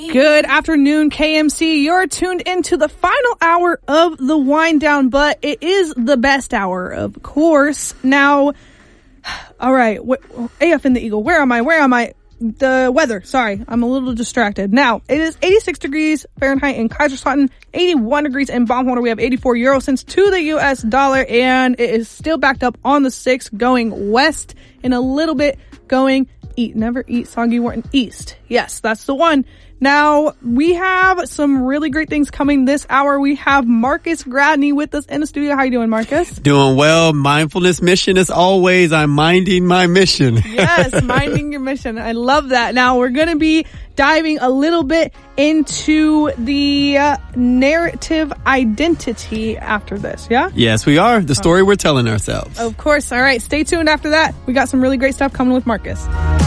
Good afternoon, KMC. You're tuned into the final hour of the wind down, but it is the best hour, of course. Now, all right, AF in the Eagle. Where am I? The weather. Sorry, I'm a little distracted. Now, it is 86 degrees Fahrenheit in Kaiserslautern, 81 degrees in Baumholder. We have 84 euro cents to the US dollar, and it is still backed up on the 6th, going west in a little bit, going never eat soggy Wharton east. Yes, that's the one. Now, we have some really great things coming this hour. We have Marcus Gradney with us in the studio. How you doing, Marcus? Doing well. Mindfulness mission as always. I'm minding my mission. Yes, minding your mission. I love that. Now, we're going to be diving a little bit into the narrative identity after this, yeah? Yes, we are. The story we're telling ourselves. Of course. All right, stay tuned after that. We got some really great stuff coming with Marcus.